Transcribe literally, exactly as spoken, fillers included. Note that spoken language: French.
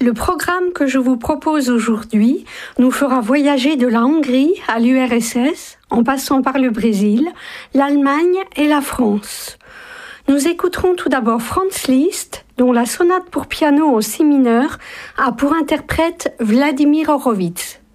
Le programme que je vous propose aujourd'hui nous fera voyager de la Hongrie à l'U R S S, en passant par le Brésil, l'Allemagne et la France. Nous écouterons tout d'abord Franz Liszt, dont la sonate pour piano en si mineur a pour interprète Vladimir Horowitz.